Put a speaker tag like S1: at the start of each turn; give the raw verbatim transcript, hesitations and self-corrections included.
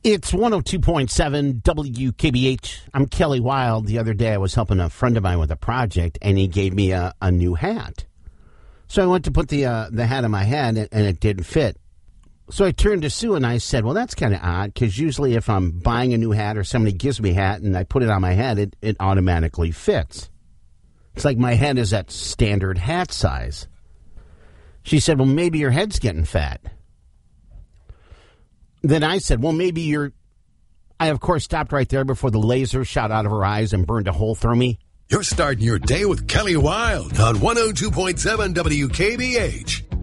S1: It's one oh two point seven W K B H. I'm Kelly Wild. The other day I was helping a friend of mine with a project, and he gave me a, a new hat. So I went to put the uh, the hat on my head, and, and it didn't fit. So I turned to Sue, and I said, well, that's kind of odd, because usually if I'm buying a new hat or somebody gives me a hat and I put it on my head, it, it automatically fits. It's like my head is at standard hat size. She said, well, maybe your head's getting fat. Then I said, well, maybe you're... I, of course, stopped right there before the laser shot out of her eyes and burned a hole through me.
S2: You're starting your day with Kelly Wild on one oh two point seven W K B H.